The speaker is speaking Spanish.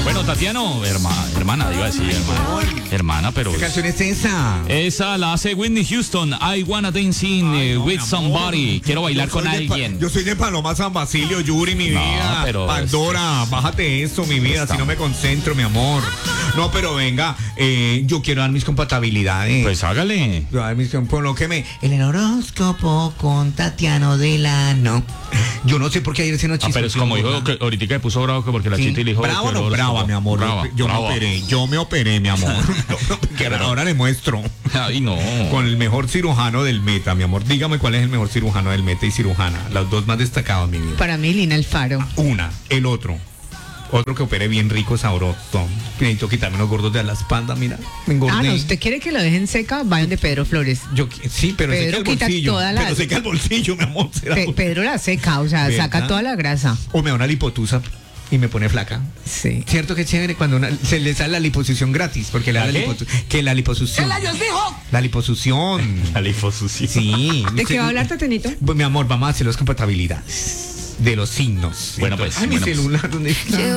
Bueno, Tatiano, hermana, iba a decir hermana, pero... ¿Qué canción es esa? Esa la hace Whitney Houston. I wanna dancing with somebody. Quiero bailar con alguien. Yo soy de Paloma San Basilio, Yuri, mi vida. Pero Pandora, bájate eso, mi vida, si no me concentro, mi amor. No, pero venga, yo quiero dar mis compatibilidades. Pues hágale. Yo dar mis el horóscopo con Tatiano Delano. Yo no sé por qué ayer se nos chispa. Pero es como dijo que ahorita que puso bravo que porque la chita le dijo. Bravo no, brava, mi amor. Yo me operé, mi amor. Ahora le muestro. Ay, no. Con el mejor cirujano del Meta, mi amor. Dígame cuál es el mejor cirujano del Meta y cirujana. Los dos más destacados, mi vida. Para mí, Lina Alfaro. Una, el otro. Otro que opere bien rico, sabroso. Necesito quitarme los gordos de la espalda, mira. Me engordé. No, ¿usted quiere que lo dejen seca? Vayan de Pedro Flores. Sí, pero Pedro seca el quita bolsillo. toda la... Pero seca el bolsillo, mi amor. Pedro la seca, o sea, ¿verdad? saca toda la grasa. O me da una lipotusa y me pone flaca. Sí. Cierto que es chévere cuando se le sale la liposucción gratis, porque le da la liposucción. ¿Qué Dios dijo? La liposucción. La liposucción. Sí. ¿De qué va a hablar, Tatenito? Pues, mi amor, vamos a hacer las compatibilidades de los signos. Bueno, pues. Ay, mi bueno, pues. celular, ¿dónde está?